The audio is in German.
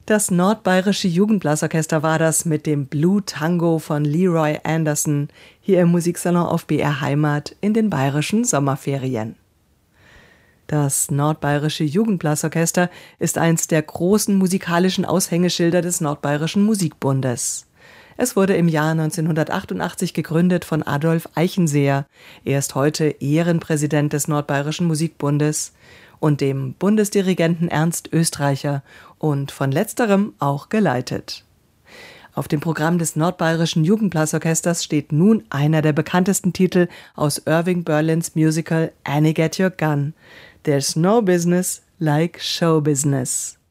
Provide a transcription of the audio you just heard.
Das Nordbayerische Jugendblasorchester war das mit dem Blue Tango von Leroy Anderson hier im Musiksalon auf BR Heimat in den bayerischen Sommerferien. Das Nordbayerische Jugendblasorchester ist eins der großen musikalischen Aushängeschilder des Nordbayerischen Musikbundes. Es wurde im Jahr 1988 gegründet von Adolf Eichenseer. Er ist heute Ehrenpräsident des Nordbayerischen Musikbundes und dem Bundesdirigenten Ernst Österreicher und von letzterem auch geleitet. Auf dem Programm des Nordbayerischen Jugendblasorchesters steht nun einer der bekanntesten Titel aus Irving Berlins Musical Annie Get Your Gun. There's no business like show business.